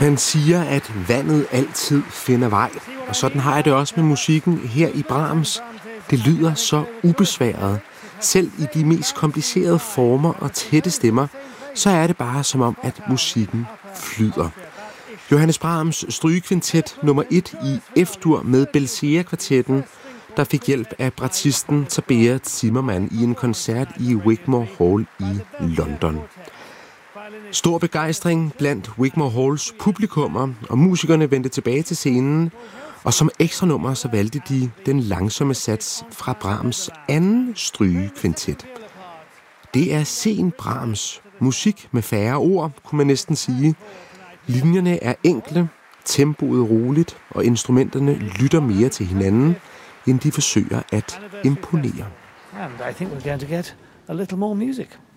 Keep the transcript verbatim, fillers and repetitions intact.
Man siger, at vandet altid finder vej, og sådan har jeg det også med musikken her i Brahms. Det lyder så ubesværet. Selv i de mest komplicerede former og tætte stemmer, så er det bare som om, at musikken flyder. Johannes Brahms strygekvintet nummer et i F-dur med Belcea-kvartetten, der fik hjælp af bratisten Tabea Zimmermann i en koncert i Wigmore Hall i London. Stor begejstring blandt Wigmore Halls publikummer, og musikerne vendte tilbage til scenen, og som ekstra nummer så valgte de den langsomme sats fra Brahms anden strygekvintet. Det er sen Brahms, musik med færre ord, kunne man næsten sige. Linjerne er enkle, tempoet roligt, og instrumenterne lytter mere til hinanden, end de forsøger at imponere. And I think we're going to get a little more music.